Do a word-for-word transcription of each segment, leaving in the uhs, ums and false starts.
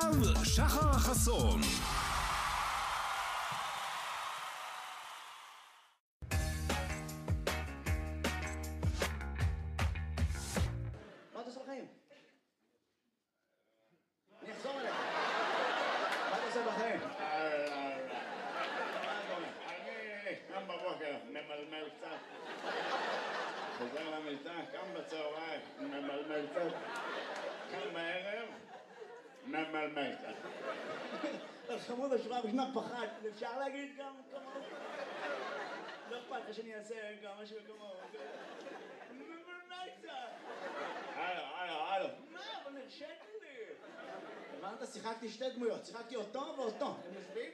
ועכשיו שחר חסון. מה אתה עושה בחיים? אני אחזור אליך. מה אתה עושה בחיים? אני קם בבוקר, ממלמל קצת. חוזר למיטה, קם בצהריים, ממלמל קצת. קם בערב, ממלמל קצת. חמוד השורה בשנה פחד, אפשר להגיד גם כמוהו? לא אכפת לך שאני אעשה גם משהו כמוהו. ממלמל קצת. הלו, הלו, הלו. מה? אבל נרשת לי. הבנת? שיחקתי שתי דמויות, שיחקתי אותו ואותו. הם יושבים?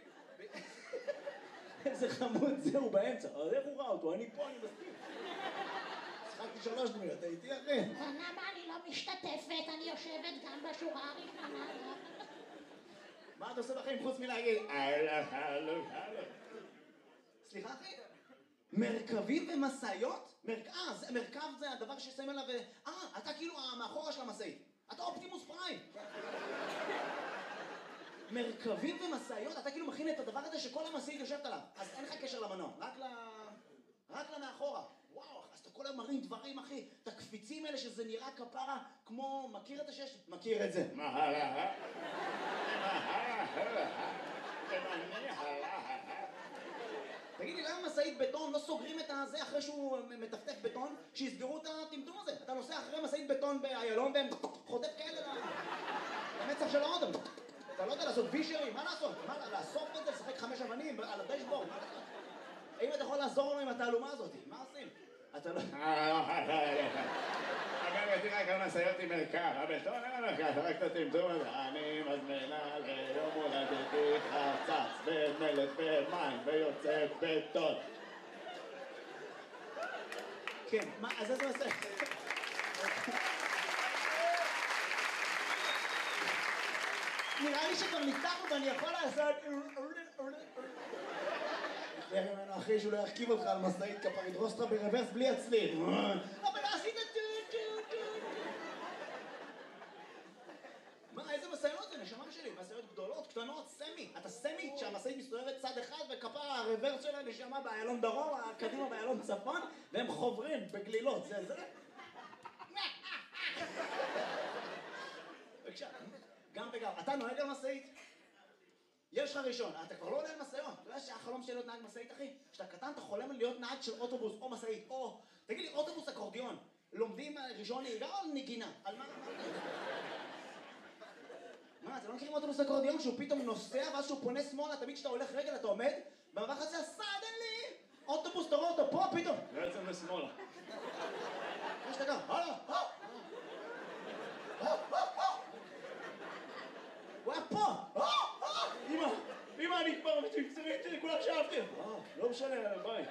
איזה חמוד זהו באמצע. אז איך הוא ראה אותו? אני פה, אני מסכים. שיחקתי שלוש דמויות, הייתי אחי. למה אני לא משתתפת? אני יושבת גם בשורה הראשונה. מה אתה עושה בחיים חוץ מלהגיד? הלו, הלו, הלו. סליחה אחי? מרכבים ומשאיות? אה, מרכב זה הדבר ששמים עליו... אה, אתה כאילו מאחורה של המשאית. אתה אופטימוס פריים. מרכבים ומשאיות? אתה כאילו מכין את הדבר הזה שכל המשאית יושבת עליו. אז אין לך קשר למנוע, רק ל... רק למאחורה. וואו, אז אתה כל היום מרים דברים, אחי. את הקפיצים האלה שזה נראה כפרה כמו... מכיר את השש? מכיר את זה. מה הלאה? מה הלאה? תמני הלאה. תגיד לי, למה משאית בטון לא סוגרים את הזה אחרי שהוא מטפטף בטון, שיסגרו את הטמטום הזה? אתה נוסע אחרי משאית בטון באיילון והם חוטף כאלה למצח של האוטו. אתה לא יודע לעשות וישרים, מה לעשות? מה, לאסוף את זה, לשחק חמש אבנים על הדשבורד, מה לעשות? האם אתה יכול לעזור לנו עם התעלומה הזאת? מה עושים? אתה לא... אגב, יש לי רק על משאיות עם מרכב, הבטון אין מרכב, רק את הטמטום הזה. אני מזמינה ליום הולדתי חצץ במלט במים ויוצא בטון. כן, מה, אז איזה מסע? נראה לי שכבר ניתחנו ואני יכול לעשות... תראה ממנו אחי שהוא לא ירכיב אותך על משאית כפר, ידרוס אותך ברוורס בלי הצליל. אבל עשית טו טו טו טו. מה, איזה משאיות זה? נשמה שלי, משאיות גדולות, קטנות, סמי. אתה סמי שהמשאית מסתובבת צד אחד וכפר הרוורס שלה נשמה באיילון דרום, קדימה באיילון צפון, והם חוברים בגלילות, זה זה? בבקשה, גם וגם. אתה נוהג על משאית? יש לך ראשון, אתה כבר לא עולה על משאיות. אתה יודע שהחלום שלי להיות נהג משאית, אחי? כשאתה קטן, אתה חולם להיות נהג של אוטובוס או משאית, או... תגיד לי, אוטובוס אקורדיון, לומדים ראשון נהיגה או נגינה? על מה? מה, אתם לא מכירים אוטובוס אקורדיון שהוא פתאום נוסע ואז שהוא פונה שמאלה, תמיד כשאתה הולך רגל אתה עומד, במעבר הזה סדנלי! אוטובוס, תראו אותו פה, פתאום! בעצם לשמאלה. מה שאתה גם? הלאה! הוא היה פה! אמא! אמא, אני כבר מצמצמית שלי, כולם שאהבתי! לא משנה, ביי.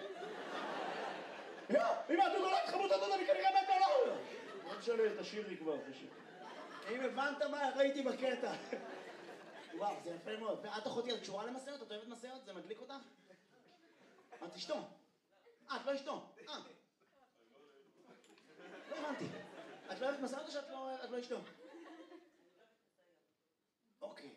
אמא, אתה גולת חמוד אותו, אני כנראה מת עליו! לא משנה, תשאיר לי כבר, תשאיר. אם הבנת מה ראיתי בקטע. וואו, זה יפה מאוד. ואת אחותי, את קשורה למסעות? את אוהבת מסעות? זה מדליק אותך? את אשתו? אה, את לא אשתו? אה. לא הבנתי. את לא אוהבת מסעות או שאת לא אשתו? אוקיי.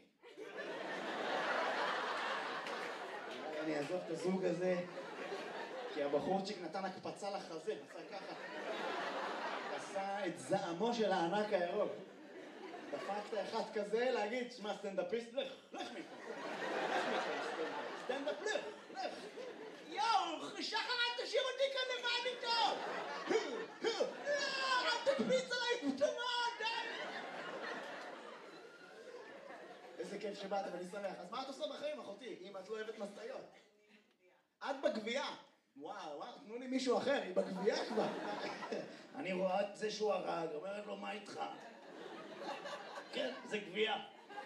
אני אעזוב את הזוג הזה, כי הבחורצ'יק נתן הקפצה לחזה, עשה ככה. עשה את זעמו של הענק הירוק. דפקת אחד כזה להגיד, שמע, סטנדאפיסט, לך, לך מפה. לך מפה, סטנדאפ, לך, לך. יואו, שחר, אל תשאיר אותי כאן לבד איתו! לא, אל תקפיץ עליי, תמות, די! איזה כיף שבאת, ואני שמח. אז מה את עושה בחיים, אחותי, אם את לא אוהבת משאיות? את בגבייה. וואו, וואו, תנו לי מישהו אחר, היא בגבייה כבר. אני רואה את זה שהוא הרג, אומרת לו, מה איתך? כן, זה גבייה.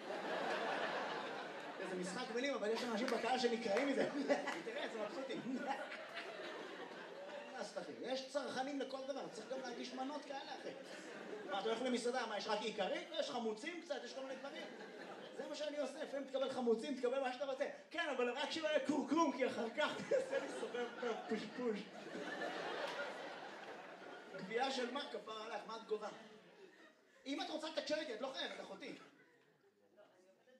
זה משחק מילים, אבל יש אנשים בקהל שנקראים מזה. תראה, זה מבסוטים. יש צרכנים לכל דבר, צריך גם להגיש מנות כאלה, אחי. מה, אתה הולך למסעדה, מה, יש רק עיקרית? יש חמוצים קצת, יש כל מיני דברים. זה מה שאני עושה, לפעמים תקבל חמוצים, תקבל מה שאתה רוצה. כן, אבל רק שלא יהיה קורקום, כי אחר כך תעשה לי סובב פושפוש. גבייה של מה כפר עליך, מה את גובה? אם את רוצה לתקשר איתי, את לא חייבת, אחותי.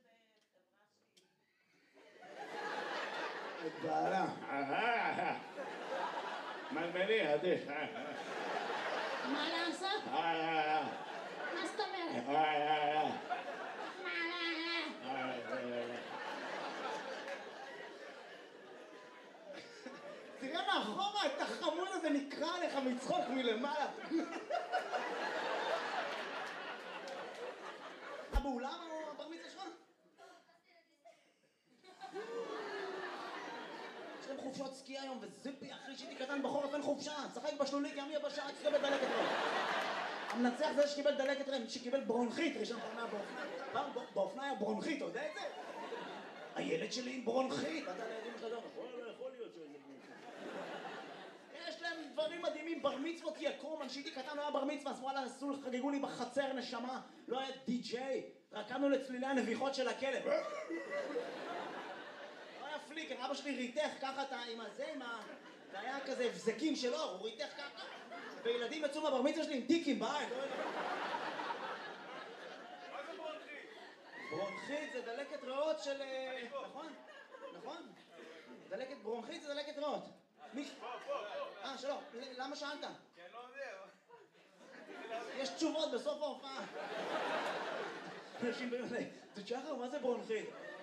את בעלה. מלמלי, עדיף. מה לעשות? מה זאת אומרת? תראה מאחורה, את החמוד הזה נקרא עליך מצחוק מלמעלה. אתה באולם או בר מצווה שלך? יש להם חופשות סקי היום, וזיפי, אחי שהייתי קטן בחורף אין חופשה. שחק בשלולית, ימי הבשעה, שקיבל דלקת רם. המנצח זה שקיבל דלקת רם, שקיבל ברונכית, ראשון פעם באופניים. באופניים היה ברונכית, אתה יודע את זה? הילד שלי עם ברונכית. אתה לידים לך דבר, יכול להיות שזה ברונכית. יש להם דברים מדהימים, בר מצוות יקום, אנשיתי קטן לא היה בר מצווה, אז וואלה, עשו, חגגו לי בחצר נשמה, לא היה די-ג'יי, רקמנו לצלילי הנביחות של הכלב. לא היה פליקר, אבא שלי ריתך ככה את עם הזה, עם ה... זה היה כזה הבזקים של אור, הוא ריתך ככה, וילדים יצאו מהבר מצווה שלי עם טיקים בעין. מה זה ברונכית? ברונכית זה דלקת ריאות של... נכון? נכון? דלקת ברונכית זה דלקת ריאות. מי? פה, פה, פה. אה, שלום. למה שאלת? כי אני לא יודע. יש תשובות בסוף ההופעה. אנשים באים אליי, תשחר, מה זה ברונכית?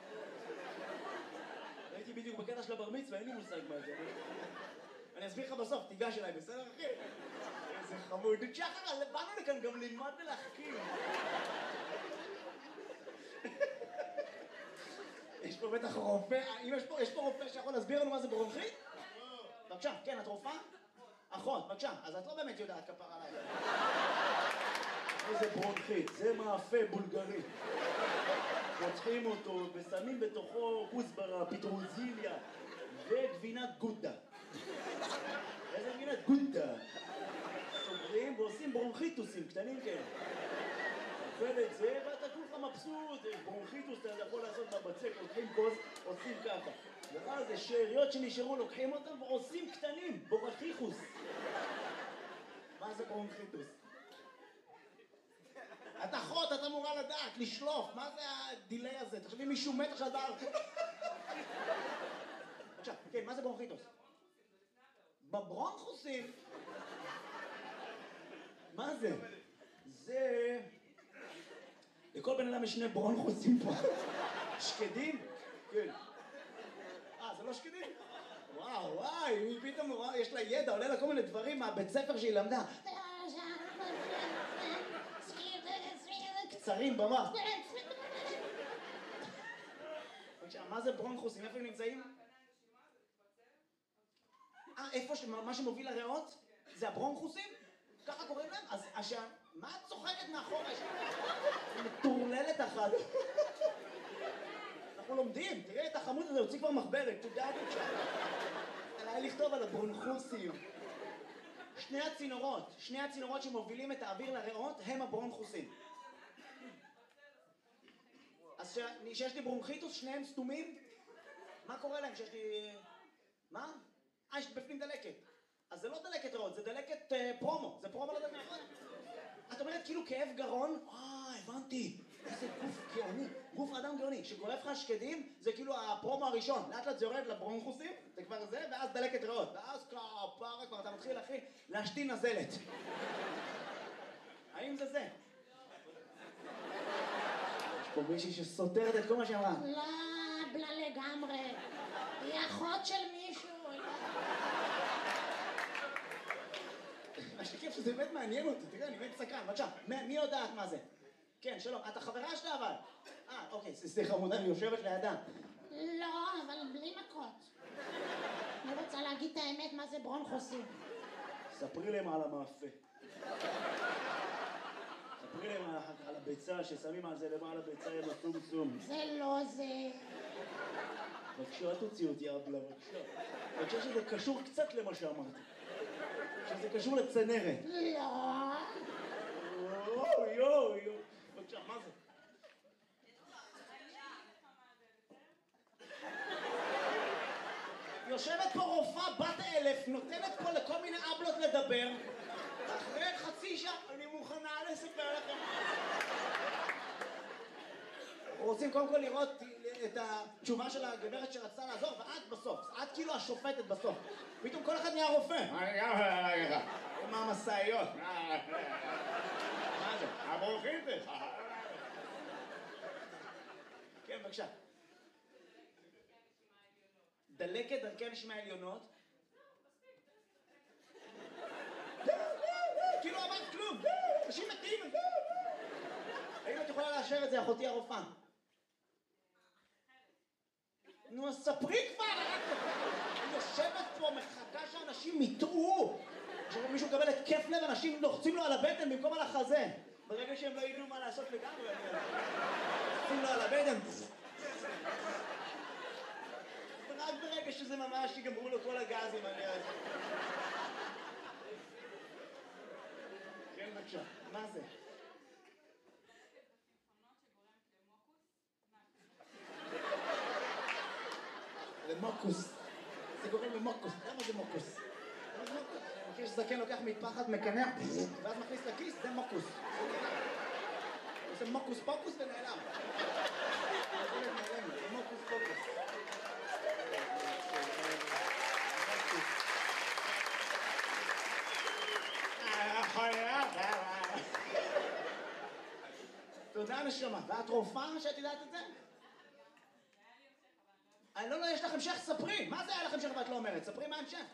הייתי בדיוק בקטע של הבר מצווה, אין לי מושג מה זה. אני אסביר לך בסוף, תיגש אליי, בסדר אחי? איזה חמוד. תשחר, באנו לכאן גם ללמוד ולהחכים. יש פה בטח רופא, אם יש פה, יש פה רופא שיכול להסביר לנו מה זה ברונכית? בבקשה, כן, את רופאה? אחות, בבקשה, אז את לא באמת יודעת כפר עליי. איזה ברונכית, זה מאפה בולגרי. פותחים אותו ושמים בתוכו כוסברה, פטרוזיליה וגבינת גודה. איזה גבינת גודה? סוגרים ועושים ברונכיטוסים קטנים כאלה. אוכל את זה ואתה כולך מבסוט, ברונכיטוס אתה יכול לעשות בבצק, לוקחים כוס, עושים ככה. ואז זה שאריות שנשארו, לוקחים אותם ועושים קטנים, בורחיחוס. מה זה ברונכיטוס? את אחות, את אמורה לדעת, לשלוף, מה זה הדילי הזה? תחשבי מישהו מת עכשיו דבר. עכשיו, כן, מה זה ברונכיטוס? בברונכוסים? מה זה? זה... לכל בן אדם יש שני ברונכוסים פה. שקדים? כן. אה, זה לא שקדים? וואו, וואי, היא פתאום נורא, יש לה ידע, עולה לה כל מיני דברים מהבית ספר שהיא למדה. קצרים במח. מה זה ברונכוסים? איפה הם נמצאים? אה, איפה, מה שמוביל לריאות? זה הברונכוסים? ככה קוראים להם? אז השע... מה את צוחקת מאחורה? מטורללת אחת. אנחנו לומדים, תראה את החמוד הזה, הוציא כבר מחברת, תודה בבקשה. עליי לכתוב על הברונכוסים. שני הצינורות, שני הצינורות שמובילים את האוויר לריאות הם הברונכוסים. אז שיש לי ברונכיטוס, שניהם סתומים? מה קורה להם שיש לי... מה? אה, יש בפנים דלקת. אז זה לא דלקת ריאות, זה דלקת uh, פרומו, זה פרומו לדלקת ריאות. את אומרת כאילו כאב גרון, אה, הבנתי, איזה גוף גאוני, גוף אדם גאוני, שגורף לך שקדים, זה כאילו הפרומו הראשון, לאט לאט זה יורד לברונכוסים, זה כבר זה, ואז דלקת ריאות, ואז כפרה כבר אתה מתחיל, אחי, להשתין נזלת. האם זה זה? יש פה מישהי שסותרת את כל מה שאמרה. לא, בלה לגמרי, היא אחות של מישהו. מה שכיף שזה באמת מעניין אותי, תראה, אני באמת סקרן, בבקשה, מי יודעת מה זה? כן, שלום, את החברה שלה אבל? אה, אוקיי, סליחה חמודה, אני יושבת לידה. לא, אבל בלי מכות. אני רוצה להגיד את האמת מה זה ברונכוסים. ספרי להם על המאפה. ספרי להם על הביצה, ששמים על זה למעלה ביצה עם הסום-סום. זה לא זה. בבקשה, אל תוציא אותי אבלה, בבקשה. אני חושב שזה קשור קצת למה שאמרתי. שזה קשור לצנרת. לא. יואו, יואו, יואו. בבקשה, מה זה? יושבת פה רופאה בת אלף, נותנת פה לכל מיני אבלות לדבר. אחרי חצי שעה, אני מוכנה לספר לכם. רוצים קודם כל לראות את התשובה של הגברת שרצתה לעזור, ואת בסוף, את כאילו השופטת בסוף. פתאום כל אחד נהיה רופא. אני גם רגע, עם המשאיות. מה זה? הברוכים זה? כן, בבקשה. דלקת דרכי הנשימה העליונות. כאילו אמרת כלום, אנשים מתים. האם את יכולה לאשר את זה, אחותי הרופאה? נו, אז ספרי כבר! אני יושבת פה, מחכה שאנשים יטעו. עכשיו מישהו מקבל התקף לב, אנשים לוחצים לו על הבטן במקום על החזה. ברגע שהם לא ידעו מה לעשות לגמרי, לוחצים לו על הבטן. רק ברגע שזה ממש יגמרו לו כל הגזים, אני יודע. כן, בבקשה. מה זה? למוקוס. זה גורם למוקוס. למה זה מוקוס? אני מכיר שזקן לוקח מטפחת, מקנח, ואז מכניס לכיס, זה מוקוס. עושה מוקוס פוקוס ונעלם. זה מוקוס פוקוס. תודה נשמה. ואת רופאה שאת יודעת את זה? אני לא, לא, יש לך המשך, ספרי. מה זה היה לך המשך ואת לא אומרת? ספרי מה המשך.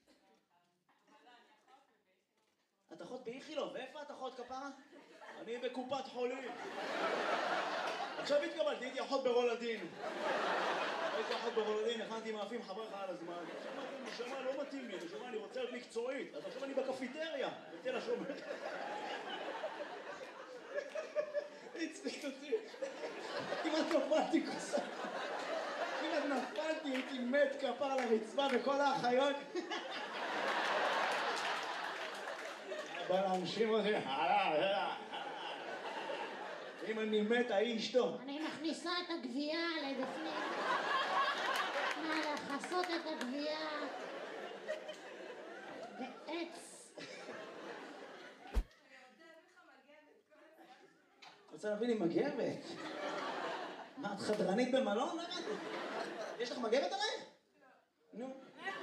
את אחות באיכילוב, ואיפה את אחות כפרה? אני בקופת חולים. עכשיו התקבלתי, הייתי אחות ברולדין. הייתי אחות ברולדין, הכנתי מאפים, חבר לך על הזמן. נשמה, לא מתאים לי, נשמה, אני רוצה להיות מקצועית. אז עכשיו אני בקפיטריה, בתל השומר. הצחיק אותי. כמעט נפלתי כוסה. כמעט נפלתי, הייתי מת כפר על הרצפה וכל האחיות. בא להנשים אותי, הלאה, אם אני מת, ההיא אשתו. אני מכניסה את הגבייה לבפנים. מה, לחסות את הגבייה בעץ. רוצה להביא לי מגבת? מה, את חדרנית במלון? יש לך מגבת עליי? נו.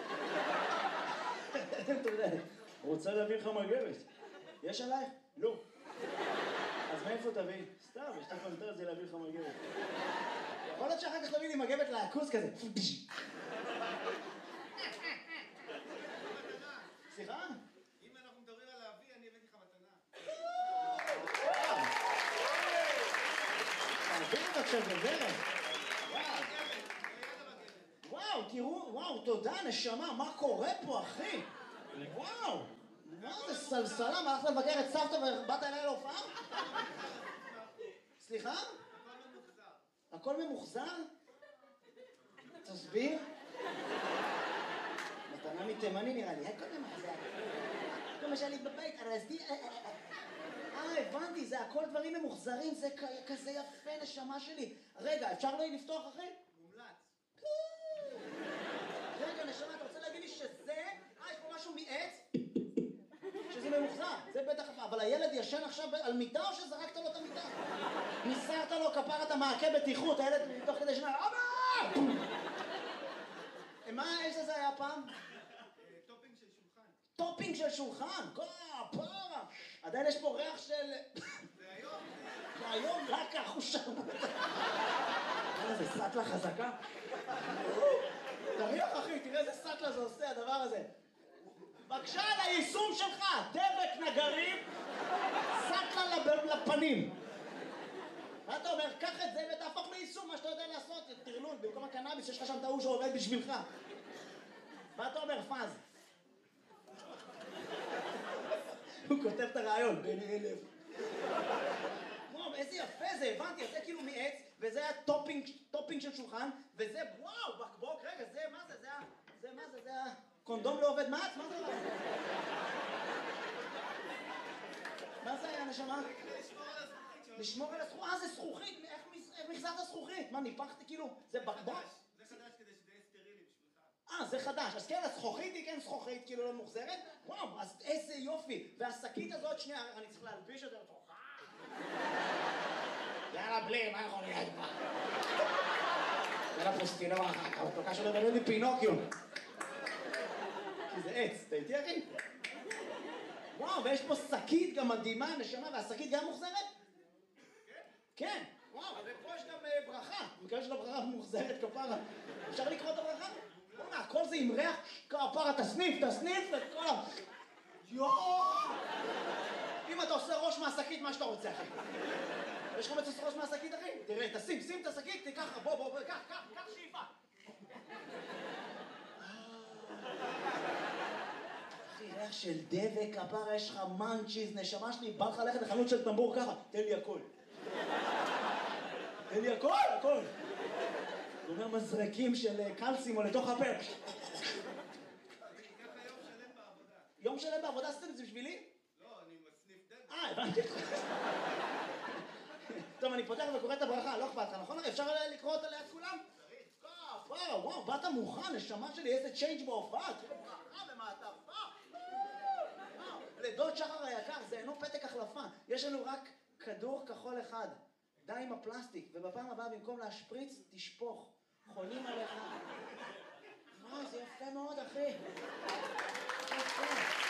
אתה יודע, רוצה להביא לך מגבת. יש עלייך? לא. אז מאיפה תביא? סתם, יש לך פנטר את זה להביא לך מגבת. יכול להיות שאחר כך תביא לי מגבת לעקוס כזה. סליחה? אם אנחנו מדברים על להביא, אני הבאתי לך מתנה. תעביר את עכשיו בדרך. וואו, תראו, וואו, תודה, נשמה, מה קורה פה, אחי? וואו, מה זה סלסלה? מה, הלכת לבקר את סבתא ובאת אליי להופעה? סליחה? הכל ממוחזר? תסביר. מתנה מתימני נראה לי, הכל ממוחזר. כל מה שהיה לי בבית, הרזתי... אה, הבנתי, זה הכל דברים ממוחזרים, זה כזה יפה, נשמה שלי. רגע, אפשר לא לפתוח, אחי? מומלץ. רגע, נשמה, אתה רוצה להגיד לי שזה... אה, יש פה משהו מעץ? שזה ממוחזר, זה בטח... אבל הילד ישן עכשיו על מיטה או שזרקת לו את המיטה? ניסרת לו כפרת המעקה בטיחות, הילד מתוך כדי שנה... אבא! מה, איזה זה היה פעם? טופינג של שולחן. טופינג של שולחן? כפרה! עדיין יש פה ריח של... והיום... והיום רק החושה. איזה סטלה חזקה. תריח אחי, תראה איזה סטלה זה עושה הדבר הזה. בבקשה על היישום שלך, דבק נגרים, סטלה לפנים. מה אתה אומר? קח את זה ותהפוך ליישום, מה שאתה יודע לעשות, תרלול, במקום הקנאביס יש לך שם טעו שעובד בשבילך. מה אתה אומר, פאז? הוא כותב את הרעיון, בן אלף. וואו, איזה יפה זה, הבנתי, זה כאילו מעץ, וזה היה טופינג, טופינג של שולחן, וזה, וואו, בקבוק, רגע, זה, מה זה, זה היה, זה, מה זה, זה היה, קונדום לא עובד מעץ, מה זה לא? מה זה היה, נשמה? לשמור על הזכוכית, אה, זה זכוכית, איך מחזרת זכוכית? מה, ניפחתי כאילו, זה בקבוק? זה חדש כדי שזה יהיה סטרילי בשבילך. אה, זה חדש, אז כן, הזכוכית היא כן זכוכית, כאילו לא מוחזרת? וואו, אז איזה יופי, והשקית הזאת, שנייה, אני צריך להלביש את זה לתוכה. יא יאללה, בלי, מה יכול להיות כבר? יאללה, פוסטינור, התוקה שלו בנוי לי פינוקיו. כי זה עץ, אתה איתי, אחי? וואו, ויש פה שקית גם מדהימה, נשמה, והשקית גם מוחזרת? כן. וואו, ופה יש גם ברכה. בגלל של הברכה מוחזרת כפרה. אפשר לקרוא את הברכה? בוא'נה, הכל זה עם ריח כפרה, תסניף, תסניף את כל ה... יואו! אם אתה עושה ראש מהשקית, מה שאתה רוצה, אחי. יש לך מצוס ראש מהשקית, אחי? תראה, תשים, שים את השקית, תיקח, בוא, בוא, בוא, קח, קח, קח שאיפה. אחי, ריח של דבק, כפרה, יש לך מנצ'יז, נשמה שלי, בא לך ללכת לחנות של טמבור ככה, תן לי הכל. תן לי הכל, הכל. הוא אומר מזרקים של קלסימו לתוך הפה. אני אקח יום שלם בעבודה. יום שלם בעבודה עשיתם את זה בשבילי? לא, אני מסניף דבק. אה, הבנתי. טוב, אני פותח וקורא את הברכה, לא אכפת לך, נכון? אפשר לקרוא אותה ליד כולם? צריך. וואו, וואו, באת מוכן, נשמה שלי, איזה צ'יינג' בהופעה, תראה ברכה במעטפה. לדוד שחר היקר, זה אינו פתק החלפה, יש לנו רק כדור כחול אחד. די עם הפלסטיק, ובפעם הבאה במקום להשפריץ, תשפוך. חולים עליך. וואו, זה יפה מאוד, אחי. יפה.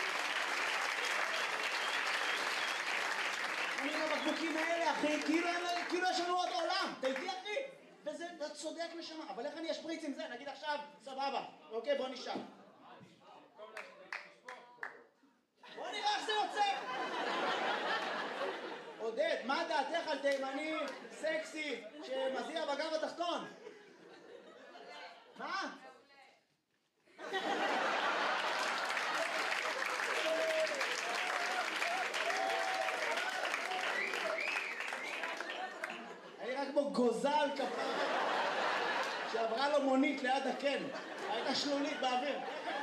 אני עם הבקבוקים האלה, אחי, כאילו, כאילו יש לנו עוד עולם. אתה איתי, אחי? וזה, אתה צודק נשמה. אבל איך אני אשפריץ עם זה? נגיד עכשיו, סבבה. אוקיי, בוא נשאר. בוא נראה איך זה יוצא. עודד, מה דעתך על תימני סקסי שמזיע בגב התחתון? מה? אני רק כמו גוזל כפרה שעברה לו מונית ליד הקן. הייתה שלולית באוויר.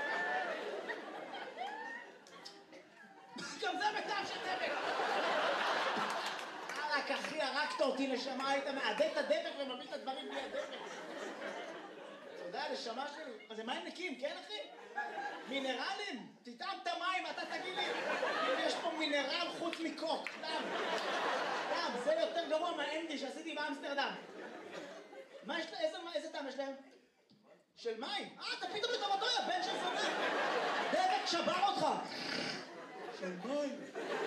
גם זה בטעם של דבק. רק אחי, הרגת אותי נשמה, היית מעדד את הדבק ומביא את הדברים בלי הדבק. אתה יודע, נשמה שלי, מה זה מים נקיים, כן אחי? מינרלים? תטעם את המים, אתה תגיד לי, אם יש פה מינרל חוץ מקוק, דם. דם, זה יותר גרוע מהאנדי שעשיתי באמסטרדם. מה יש להם? איזה, איזה טעם יש להם? של מים? אה, אתה פתאום לטובתו, יא בן של זמן. דבק שבר אותך. של מים.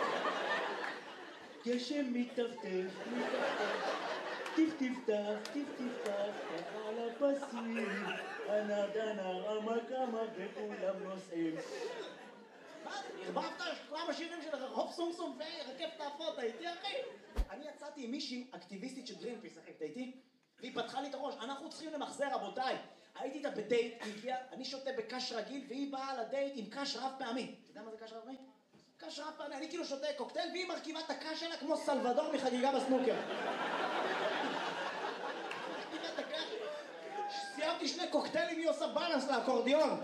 גשם מטפטף, מטפטף, טיפ-טיפטף, טיפ-טיפטף, ככה על הפסים, הנדנה רמה כמה וכולם נוסעים. מה? הרבבת כמה שירים של הופ סום סום ורקף תעפות, הייתי אחי? אני יצאתי עם מישהי אקטיביסטית של גרינפיס, אחי, אתה איתי? והיא פתחה לי את הראש, אנחנו צריכים למחזר, רבותיי. הייתי איתה בדייט, היא הגיעה, אני שותה בקש רגיל, והיא באה לדייט עם קש רב פעמי. אתה יודע מה זה קש רב פעמי? קש רב פעמי, אני כאילו שותה קוקטייל, והיא מרכיבה את הקש שלה כמו סלבדור מחגיגה בסנוקר. סיימתי שני קוקטיילים, היא עושה בלנס לאקורדיון.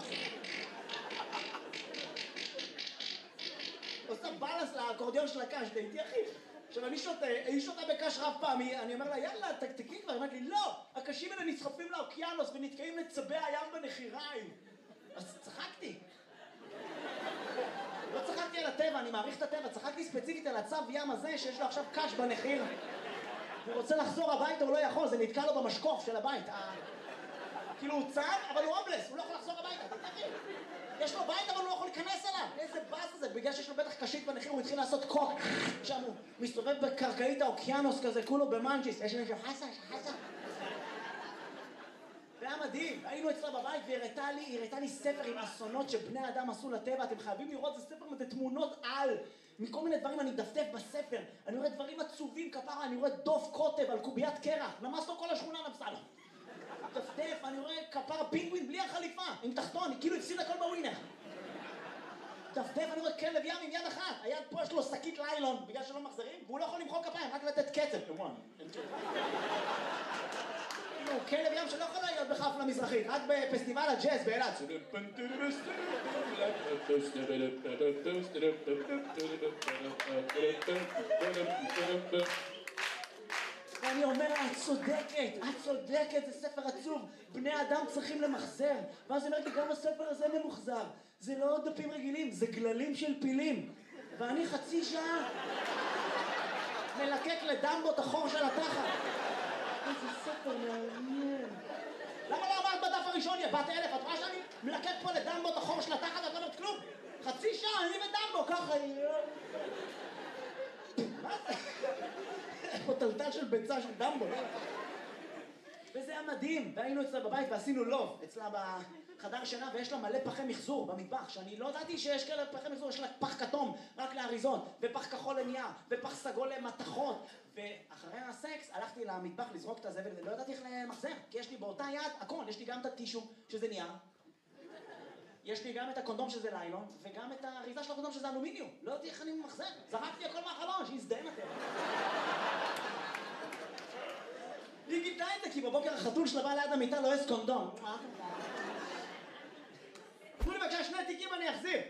עושה בלנס לאקורדיון של הקש, דייתי אחי. עכשיו אני שותה, היא שותה בקש רב פעמי, אני אומר לה יאללה תקתקי כבר, היא אומרת לי לא, הקשים האלה נסחפים לאוקיינוס ונתקעים לצבי הים בנחיריים. אז צחקתי. לא צחקתי על הטבע, אני מעריך את הטבע, צחקתי ספציפית על הצב ים הזה שיש לו עכשיו קש בנחיר. הוא רוצה לחזור הביתה, הוא לא יכול, זה נתקע לו במשקוף של הבית. כאילו הוא צב, אבל הוא הומלס, הוא לא יכול לחזור הביתה, אתה תגיד. יש לו בית, אבל הוא לא יכול להיכנס אליו. איזה באס זה, בגלל שיש לו בטח קשית בנחיר, הוא התחיל לעשות קוק. שם הוא מסתובב בקרקעית האוקיינוס כזה, כולו במנג'יס. יש לנו חסה, חסה. והיה מדהים, היינו אצלה בבית והיא הראתה לי, היא הראתה לי ספר עם אסונות שבני אדם עשו לטבע, אתם חייבים לראות, זה ספר עם תמונות על, מכל מיני דברים אני דפדף בספר, אני רואה דברים עצובים כפרה, אני רואה דוף קוטב על קוביית קרח, נמס לו כל השכונה נפסה לו. דפדף, אני רואה כפרה פינגווין בלי החליפה, עם תחתון, היא כאילו הפסיד הכל בווינר. דפדף, אני רואה כלב ים עם יד אחת, היד פה יש לו שקית ליילון, בגלל שלא מחזרים, והוא לא יכול למחוא כפיים, רק לתת קצב. הוא כלב ים שלא יכול להיות בחפלה מזרחית, רק בפסטיבל הג'אז באילת. ואני אומר, את צודקת, את צודקת, זה ספר עצוב, בני אדם צריכים למחזר. ואז היא אומרת לי, גם הספר הזה ממוחזר. זה לא דפים רגילים, זה גללים של פילים. ואני חצי שעה, מלקק לדמבו את החור של התחת. איזה ספר מעניין. למה לא אמרת בדף הראשון, יא בת אלף? את רואה שאני מלקק פה לדמבו את החור של התחת ואת לא אומרת כלום? חצי שעה, אני ודמבו, ככה... מה זה? יש פה טלטל של ביצה של דמבו. וזה היה מדהים, והיינו אצלה בבית ועשינו לוב, אצלה בחדר שינה, ויש לה מלא פחי מחזור במטבח, שאני לא ידעתי שיש כאלה פחי מחזור, יש לה פח כתום רק לאריזות, ופח כחול לנייר, ופח סגול למתכות, ואחרי הסקס הלכתי למטבח לזרוק את הזבל, ולא ידעתי איך למחזר, כי יש לי באותה יד הכל, יש לי גם את הטישו, שזה נייר, יש לי גם את הקונדום שזה ליילון, וגם את האריזה של הקונדום שזה אלומיניום, לא ידעתי איך אני ממחזר, זרקתי הכל מהחלון, שיזדהם אתם. היא גיתה את זה, כי בבוקר החתול שלה בא ליד המיטה לא יש קונדום. תנו לי בבקשה שני תיקים אני אחזיר.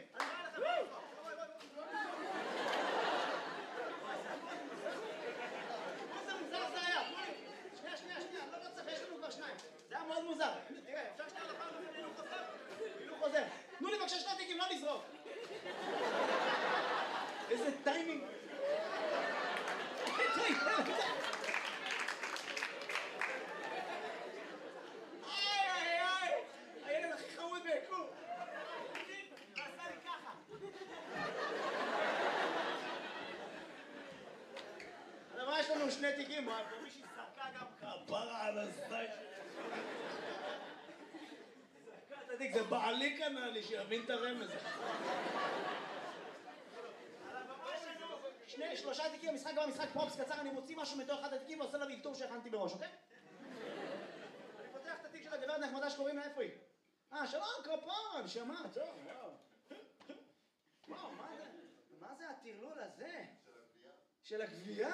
איזה מוזר זה היה, תנו לי. שנייה, שנייה, שנייה, לא לא צריך, יש לנו כבר שניים. זה היה מאוד מוזר. תראה, אפשר שנייה לפעם לפעמים הילוך חוזר? הילוך חוזר. תנו לי בבקשה שני תיקים, לא לזרוק. איזה טיימינג. יש לנו שני תיקים, ומישהי זרקה גם כפרה על הזית. זרקה את התיק, זה בעלי קנה לי, שיבין את הרמז. שני, שלושה תיקים, המשחק גם המשחק פרופס קצר, אני מוציא משהו מתוך אחד התיקים ועושה לה ויקטור שהכנתי בראש, אוקיי? אני פותח את התיק של הגברת נחמדה שקוראים לה, איפה היא? אה, שלום, כפרה, נשמה, טוב, וואו. וואו, מה זה? מה זה הטרלול הזה? של הגבייה.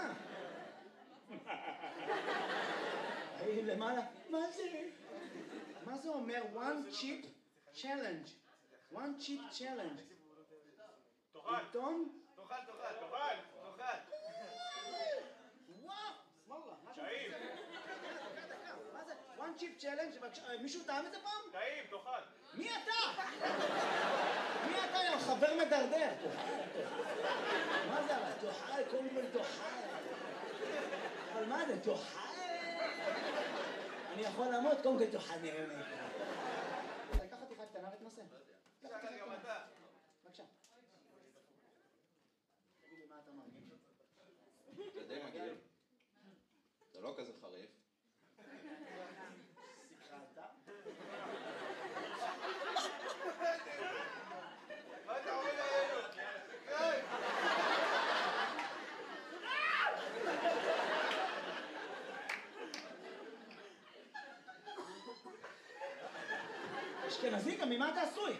היי, למעלה. מה זה? מה זה אומר? one chip challenge. one chip challenge. תאכל. עיתון? תאכל, תאכל, תאכל, תאכל. וואו! סמאללה. טעים. מה זה? one chip challenge? מישהו טעם את זה פעם? טעים, תאכל. מי אתה? מי אתה, יא חבר מדרדר? מה זה אבל? תאכל, קודם כל תאכל. אבל מה זה? תאכל? אני יכול למות, קודם כל תאכל, נראה לי. תקח חתיכה קטנה ותנסה. תאכל גם אתה. בבקשה. תגיד לי מה אתה מרגיש. זה די מגעיל. זה לא כזה חריף. סיכרת? מה אתה עומד עלינו? היי! אשכנזי, גם ממה אתה עשוי?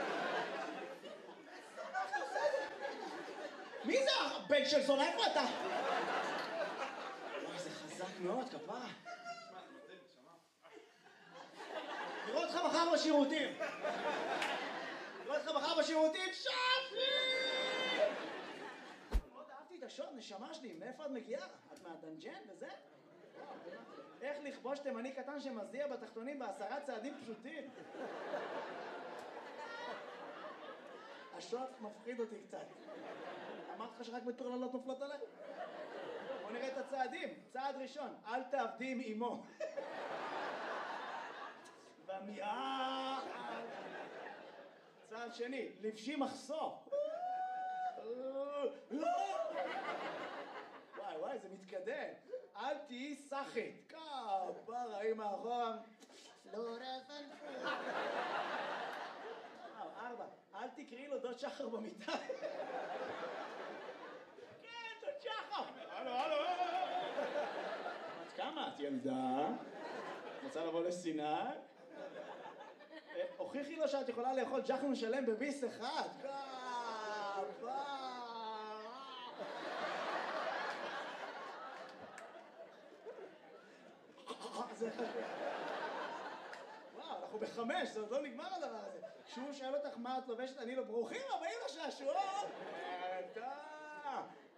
מי זה הבן של זונה? איפה אתה? וואי, זה חזק מאוד, כפרה. נראה אותך מחר בשירותים. נראה אותך מחר בשירותים, שפי! מאוד אהבתי את השוד, נשמה שלי, מאיפה את מגיעה? את מהדנג'ן וזה? איך לכבוש תימני קטן שמזיע בתחתונים בעשרה צעדים פשוטים? השוד מפחיד אותי קצת. אמרתי לך שרק מטורללות נופלות עליי? בוא נראה את הצעדים. צעד ראשון, אל תעבדי עם אמו. במיעה. צעד שני, לבשי מחסור. וואי וואי, זה מתקדם. אל תהיי סחית. כפרה, היא מאחורה. לא רפנפו. ארבע, אל תקראי לו דוד שחר במיטה. כן, דוד שחר. הלו, הלו, הלו. את כמה? את ילדה? רוצה לבוא לסיני? הוכיחי לו שאת יכולה לאכול ג'חנון שלם בביס אחד. כפרה. וואו, אנחנו בחמש, זה עוד לא נגמר הדבר הזה. כשהוא שואל אותך מה את לובשת, אני לא ברוכים הבאים לשעשועון! אתה!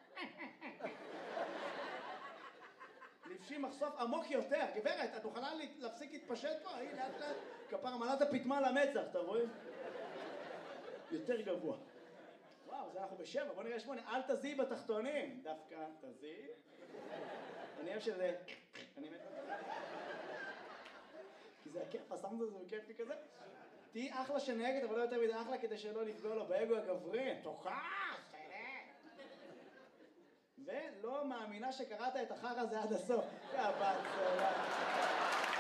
לבשי מחשוף עמוק יותר. גברת, את מוכנה להפסיק להתפשט פה? הנה, לאט לאט. כפר מלאת הפטמה למצח, אתה רואה? יותר גבוה. וואו, זה אנחנו בשבע, בוא נראה שמונה. אל תזיעי בתחתונים. דווקא תזיעי. אני אוהב שזה... אני מת... כי זה הכיף, הסאונד הזה הוא כיפי כזה. תהי אחלה שנהגת, אבל לא יותר מדי אחלה כדי שלא לפגוע לו באגו הגברי. תוכח! ולא מאמינה שקראת את החרא הזה עד הסוף. יא בת זונה.